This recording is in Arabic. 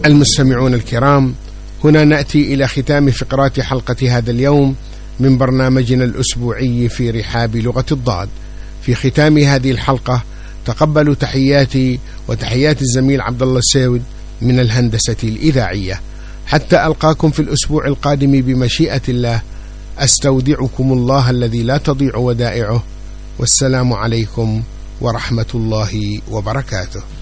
المستمعون الكرام، هنا نأتي إلى ختام فقرات حلقة هذا اليوم من برنامجنا الأسبوعي في رحاب لغة الضاد. في ختام هذه الحلقة تقبلوا تحياتي وتحيات الزميل عبد الله السيود من الهندسة الإذاعية. حتى ألقاكم في الأسبوع القادم بمشيئة الله، أستودعكم الله الذي لا تضيع ودائعه، والسلام عليكم ورحمة الله وبركاته.